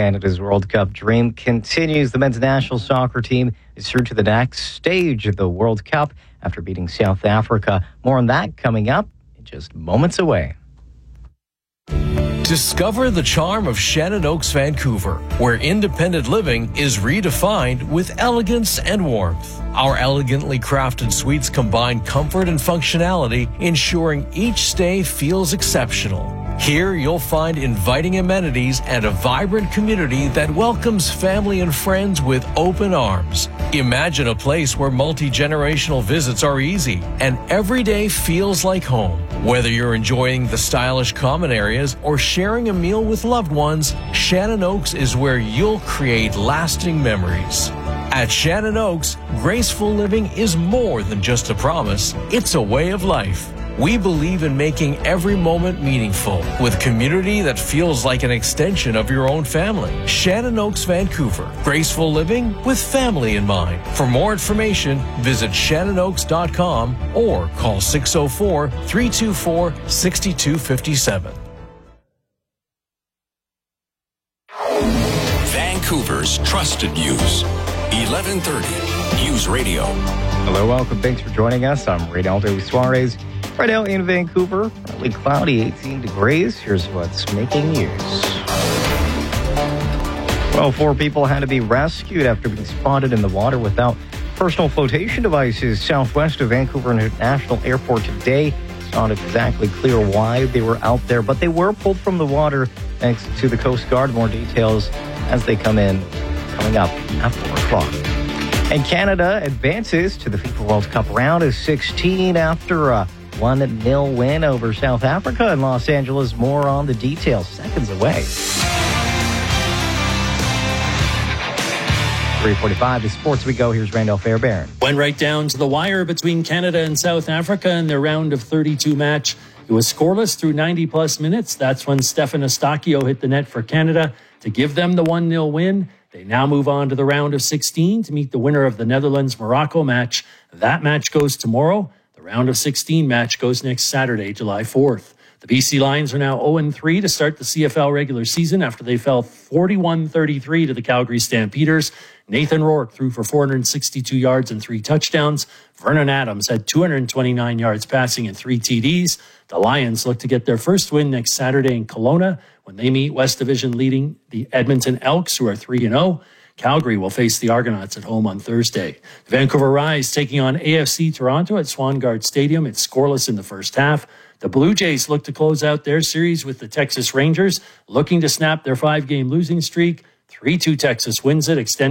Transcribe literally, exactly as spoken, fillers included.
Canada's World Cup dream continues. The men's national soccer team is through to the next stage of the World Cup after beating South Africa. More on that coming up in just moments away. Discover the charm of Shannon Oaks, Vancouver, where independent living is redefined with elegance and warmth. Our elegantly crafted suites combine comfort and functionality, ensuring each stay feels exceptional. Here you'll find inviting amenities and a vibrant community that welcomes family and friends with open arms. Imagine a place where multi-generational visits are easy and every day feels like home. Whether you're enjoying the stylish common areas or sharing a meal with loved ones, Shannon Oaks is where you'll create lasting memories. At Shannon Oaks, graceful living is more than just a promise, it's a way of life. We believe in making every moment meaningful with community that feels like an extension of your own family. Shannon Oaks, Vancouver. Graceful living with family in mind. For more information, visit shannon oaks dot com or call six oh four, three two four, six two five seven. Vancouver's trusted news. eleven thirty News Radio. Hello, welcome. Thanks for joining us. I'm Reynaldo Suarez. Right now in Vancouver, partly cloudy, eighteen degrees. Here's what's making news. Well, four people had to be rescued after being spotted in the water without personal flotation devices southwest of Vancouver International Airport today. It's not exactly clear why they were out there, but they were pulled from the water thanks to the Coast Guard. More details as they come in, coming up at four o'clock. And Canada advances to the FIFA World Cup round of sixteen after a one nil win over South Africa in Los Angeles. More on the details seconds away. three forty-five to Sports We Go. Here's Randall Fairbairn. Went right down to the wire between Canada and South Africa in their round of thirty-two match. It was scoreless through ninety plus minutes. That's when Stefan Eustáquio hit the net for Canada to give them the one nil win. They now move on to the round of sixteen to meet the winner of the Netherlands-Morocco match. That match goes tomorrow. The round of sixteen match goes next Saturday, July fourth. The B C Lions are now oh and three to start the C F L regular season after they fell forty-one thirty-three to the Calgary Stampeders. Nathan Rourke threw for four hundred sixty-two yards and three touchdowns. Vernon Adams had two hundred twenty-nine yards passing and three T Ds. The Lions look to get their first win next Saturday in Kelowna when they meet West Division leading the Edmonton Elks, who are three and oh. Calgary will face the Argonauts at home on Thursday. The Vancouver Rise taking on A F C Toronto at Swangard Stadium. It's scoreless in the first half. The Blue Jays look to close out their series with the Texas Rangers, looking to snap their five-game losing streak. three two Texas wins it, extending